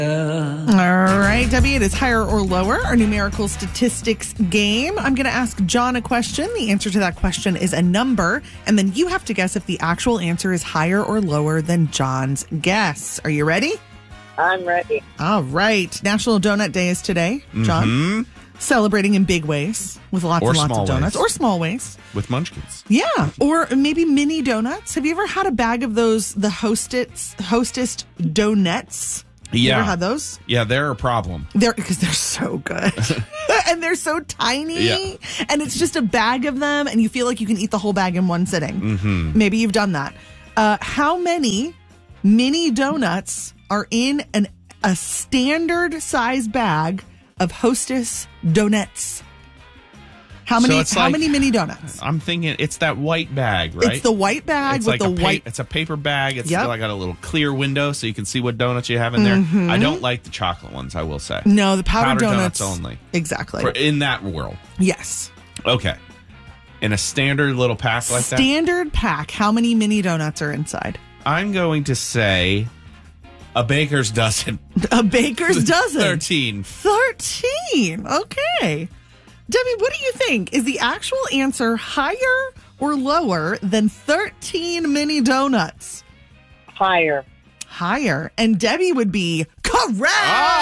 All right, Debbie, it is higher or lower, our numerical statistics game. I'm going to ask John a question. The answer to that question is a number, and then you have to guess if the actual answer is higher or lower than John's guess. Are you ready? I'm ready. All right. National Donut Day is today, John. Mm-hmm. Celebrating in big ways with lots and lots of donuts. Or small ways. With munchkins. Yeah. Or maybe mini donuts. Have you ever had a bag of those, the Hostess donuts? You ever had those? Yeah, they're a problem. Because they're so good. And they're so tiny. Yeah. And it's just a bag of them, and you feel like you can eat the whole bag in one sitting. Mm-hmm. Maybe you've done that. How many mini donuts are in a standard size bag of Hostess donuts? How many mini donuts? I'm thinking it's that white bag, right? It's the white bag with the white. It's a paper bag. It's got a little clear window so you can see what donuts you have in there. Mm-hmm. I don't like the chocolate ones, I will say. No, the powdered donuts only. Exactly. In that world. Yes. Okay. In a standard little pack like that? Standard pack. How many mini donuts are inside? I'm going to say a baker's dozen. A baker's dozen? 13. 13. Okay. Debbie, what do you think? Is the actual answer higher or lower than 13 mini donuts? Higher. Higher. And Debbie would be correct.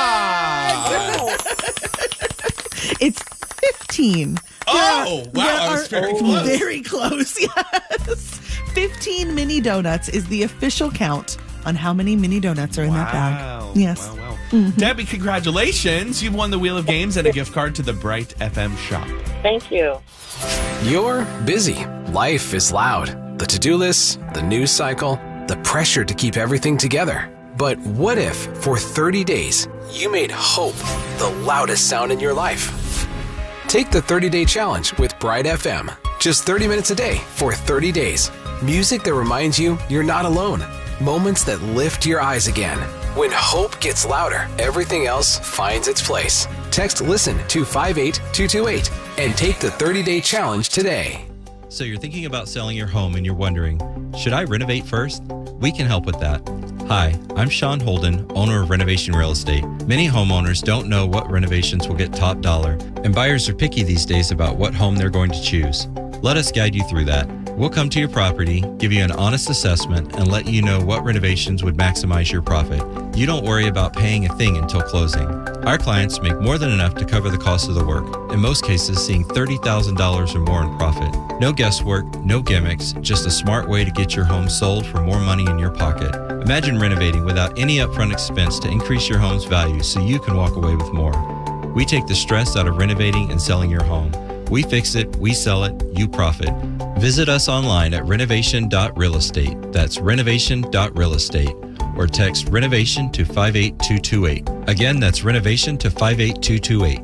It's 15. Wow. I was very close. Very close, yes. 15 mini donuts is the official count on how many mini donuts are in that bag. Yes. Wow. Mm-hmm. Debbie, congratulations. You've won the Wheel of Games and a gift card to the Bright FM shop. Thank you. You're busy. Life is loud. The to-do list, the news cycle, the pressure to keep everything together. But what if, for 30 days, you made hope the loudest sound in your life? Take the 30-day challenge with Bright FM. Just 30 minutes a day for 30 days. Music that reminds you you're not alone. Moments that lift your eyes again. When hope gets louder, everything else finds its place. Text LISTEN to 58228 and take the 30-day challenge today. So you're thinking about selling your home and you're wondering, should I renovate first? We can help with that. Hi, I'm Sean Holden, owner of Renovation Real Estate. Many homeowners don't know what renovations will get top dollar, and buyers are picky these days about what home they're going to choose. Let us guide you through that. We'll come to your property, give you an honest assessment, and let you know what renovations would maximize your profit. You don't worry about paying a thing until closing. Our clients make more than enough to cover the cost of the work, in most cases seeing $30,000 or more in profit. No guesswork, no gimmicks, just a smart way to get your home sold for more money in your pocket. Imagine renovating without any upfront expense to increase your home's value so you can walk away with more. We take the stress out of renovating and selling your home. We fix it, we sell it, you profit. Visit us online at renovation.realestate. That's renovation.realestate. Or text renovation to 58228. Again, that's renovation to 58228.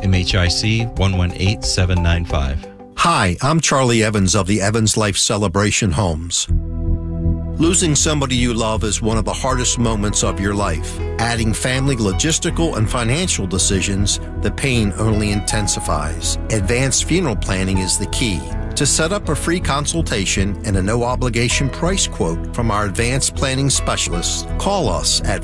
MHIC 118795. Hi, I'm Charlie Evans of the Evans Life Celebration Homes. Losing somebody you love is one of the hardest moments of your life. Adding family logistical and financial decisions, the pain only intensifies. Advanced funeral planning is the key. To set up a free consultation and a no-obligation price quote from our advanced planning specialists, call us at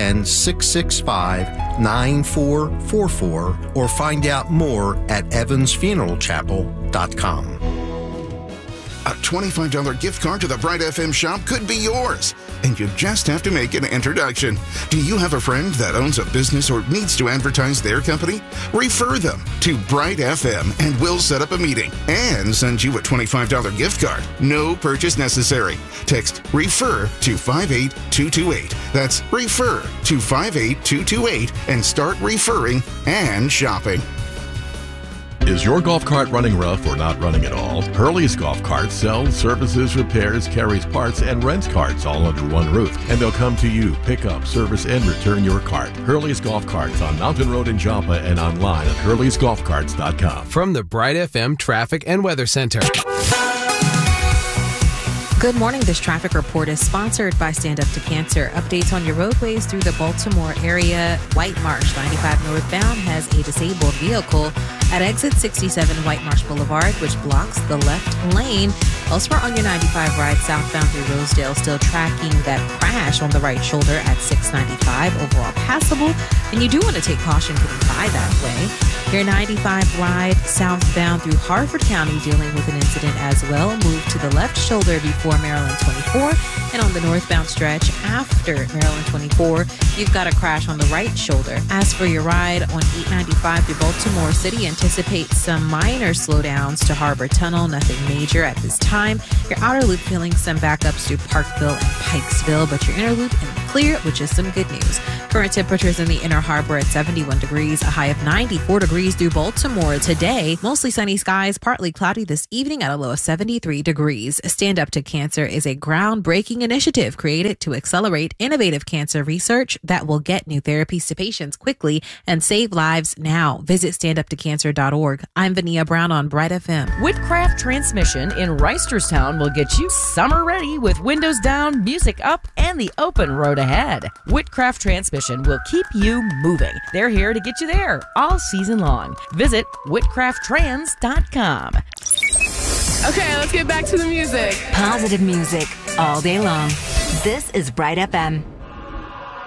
410-665-9444 or find out more at evansfuneralchapel.com. A $25 gift card to the Bright FM shop could be yours, and you just have to make an introduction. Do you have a friend that owns a business or needs to advertise their company? Refer them to Bright FM, and we'll set up a meeting and send you a $25 gift card. No purchase necessary. Text REFER to 58228. That's REFER to 58228 and start referring and shopping. Is your golf cart running rough or not running at all? Hurley's Golf Carts sells, services, repairs, carries parts, and rents carts all under one roof. And they'll come to you, pick up, service, and return your cart. Hurley's Golf Carts on Mountain Road in Joppa and online at hurleysgolfcarts.com. From the Bright FM Traffic and Weather Center. Good morning. This traffic report is sponsored by Stand Up to Cancer. Updates on your roadways through the Baltimore area. White Marsh 95 northbound has a disabled vehicle at exit 67 White Marsh Boulevard, which blocks the left lane. Elsewhere on your 95 ride southbound through Rosedale, still tracking that crash on the right shoulder at 695. Overall passable, and you do want to take caution getting by that way. Your 95 ride southbound through Harford County, dealing with an incident as well. Move to the left shoulder before Maryland 24. And on the northbound stretch after Maryland 24, you've got a crash on the right shoulder. As for your ride on 895 through Baltimore City, anticipate some minor slowdowns to Harbor Tunnel. Nothing major at this time. Your outer loop feeling some backups through Parkville and Pikesville, but your inner loop in the clear, which is some good news. Current temperatures in the inner harbor at 71 degrees, a high of 94 degrees through Baltimore today. Mostly sunny skies, partly cloudy this evening at a low of 73 degrees. Stand Up to Cancer is a groundbreaking initiative created to accelerate innovative cancer research that will get new therapies to patients quickly and save lives now. Visit standuptocancer.org. I'm Vania Brown on Bright FM. Whitcraft Transmission in Reisterstown will get you summer ready with windows down, music up, and the open road ahead. Whitcraft Transmission will keep you moving. They're here to get you there all season long. Visit whitcrafttrans.com. Okay, let's get back to the music. Positive music all day long. This is Bright FM.